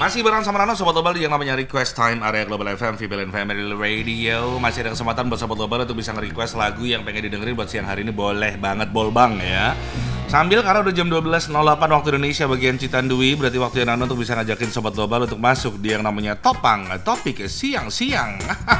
Masih bareng sama Rano, Sobat Global yang namanya Request Time, area Global FM, Female and Family Radio. Masih ada kesempatan buat Sobat Global untuk bisa nge-request lagu yang pengen didengerin buat siang hari ini. Boleh banget, bolbang ya. Sambil karena udah jam 12.08 waktu Indonesia bagian Citandui, berarti waktu yang Rano untuk bisa ngajakin Sobat Global untuk masuk di yang namanya Topang, topik siang-siang.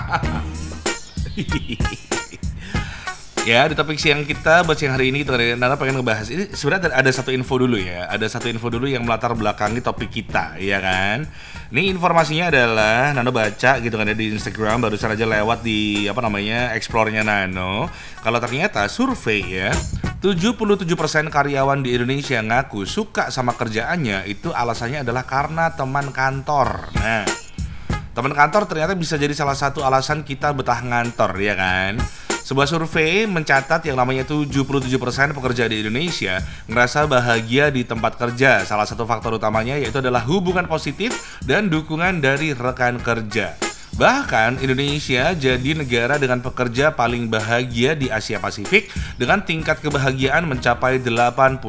Ya, di topik siang kita buat siang hari ini kita Nana pengen ngebahas ini. Sebenarnya ada satu info dulu ya. Ada satu info dulu yang melatar belakangi topik kita, ya kan? Ini informasinya adalah Nano baca gitu kan ya di Instagram, barusan aja lewat di explore-nya Nano. Kalau ternyata survei ya, 77% karyawan di Indonesia ngaku suka sama kerjaannya, itu alasannya adalah karena teman kantor. Nah, teman kantor ternyata bisa jadi salah satu alasan kita betah ngantor, ya kan? Sebuah survei mencatat yang namanya 77% pekerja di Indonesia ngerasa bahagia di tempat kerja. Salah satu faktor utamanya yaitu adalah hubungan positif dan dukungan dari rekan kerja. Bahkan Indonesia jadi negara dengan pekerja paling bahagia di Asia Pasifik dengan tingkat kebahagiaan mencapai 82%.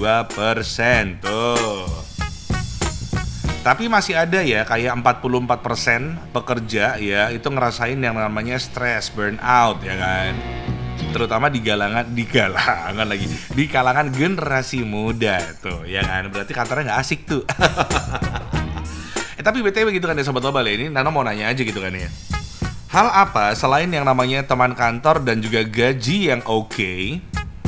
Tuh. Tapi masih ada ya kayak 44% pekerja ya itu ngerasain yang namanya stress, burnout ya kan. Terutama di kalangan generasi muda tuh ya kan. Berarti kantornya nggak asik tuh. Tapi BTW gitu kan ya Sobat Global ya, ini Nana mau nanya aja gitu kan ya. Hal apa selain yang namanya teman kantor dan juga gaji yang oke?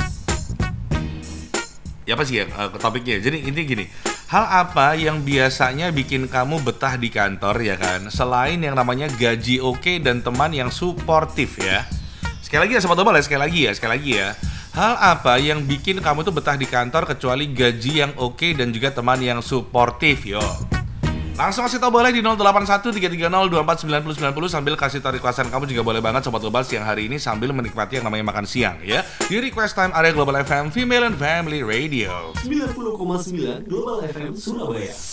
Ya apa sih ya topiknya? Jadi ini gini. Hal apa yang biasanya bikin kamu betah di kantor ya kan? Selain yang namanya gaji oke dan teman yang suportif ya. Sekali lagi ya Sobat Global ya, sekali lagi ya. Hal apa yang bikin kamu tuh betah di kantor kecuali gaji yang oke dan juga teman yang suportif yo. Langsung kasih tau boleh di 081330249090 sambil kasih tau requestan kamu juga boleh banget Sobat Global siang hari ini sambil menikmati yang namanya makan siang ya. Di Request Time area Global FM Female and Family Radio 90,9 Global FM Surabaya.